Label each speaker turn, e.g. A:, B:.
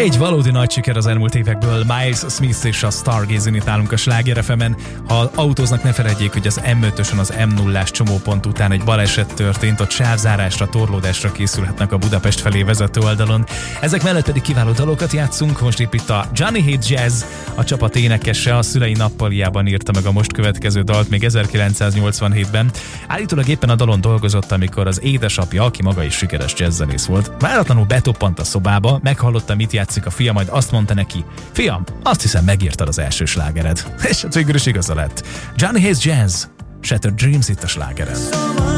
A: Egy valódi nagy siker az elmúlt évekből. Miles Smith és a Stargazing itt nálunk a Sláger FM-en. Ha autóznak, ne felejtjék, hogy az M5-ösön az M0-ás csomópont után egy baleset történt, ott sávzárásra, torlódásra készülhetnek a Budapest felé vezető oldalon. Ezek mellett pedig kiváló dalokat játszunk. Most épp itt a Johnny Hates Jazz, a csapat énekese, a szülei nappaliában írta meg a most következő dalt még 1987-ben. Állítólag éppen a dalon dolgozott, amikor az édesapja, aki maga is sikeres jazzzenész volt, váratlanul betoppant a szobába, meghallotta, mit játszik a fia, majd azt mondta neki: fiam, azt hiszem, megírtad az első slágered. És hát végül is igaza lett. Johnny Hates Jazz, Shattered Dreams itt a Slágeren.